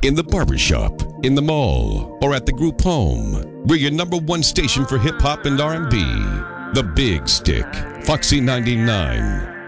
in the barbershop, in the mall, or at the group home. We're your number one station for hip-hop and R&B. The Big Stick, Foxy 99.